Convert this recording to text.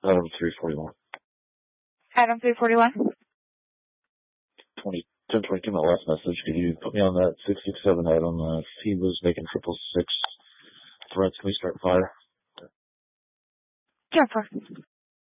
Adam 341. Adam 341. 1022, my last message. Could you put me on that 667 Adam? He was making 666 threats. Can we start fire? Sure.